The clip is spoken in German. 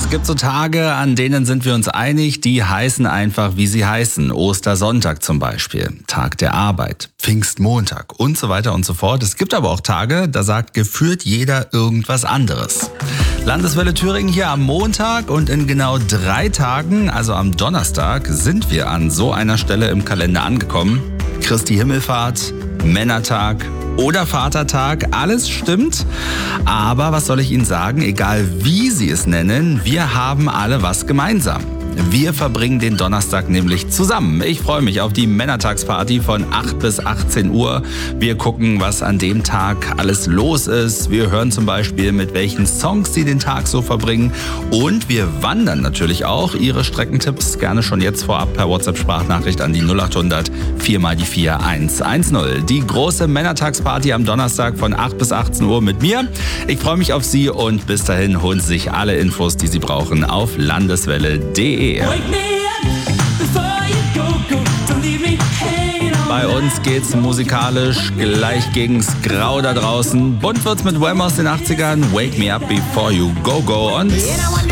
Es gibt so Tage, an denen sind wir uns einig, die heißen einfach, wie sie heißen. Ostersonntag zum Beispiel, Tag der Arbeit, Pfingstmontag und so weiter und so fort. Es gibt aber auch Tage, da sagt gefühlt jeder irgendwas anderes. Landeswelle Thüringen hier am Montag und in genau 3 Tagen, also am Donnerstag, sind wir an so einer Stelle im Kalender angekommen. Christi Himmelfahrt, Männertag oder Vatertag, alles stimmt. Aber was soll ich Ihnen sagen, egal wie Sie es nennen, wir haben alle was gemeinsam. Wir verbringen den Donnerstag nämlich zusammen. Ich freue mich auf die Männertagsparty von 8 bis 18 Uhr. Wir gucken, was an dem Tag alles los ist. Wir hören zum Beispiel, mit welchen Songs Sie den Tag so verbringen. Und wir wandern natürlich auch. Ihre Streckentipps gerne schon jetzt vorab per WhatsApp-Sprachnachricht an die 0800 4 mal die 4 110. Die große Männertagsparty am Donnerstag von 8 bis 18 Uhr mit mir. Ich freue mich auf Sie und bis dahin holen Sie sich alle Infos, die Sie brauchen, auf landeswelle.de. Bei uns geht's musikalisch gleich gegen's Grau da draußen. Bunt wird's mit Wham aus den 80ern. Wake me up before you go. Und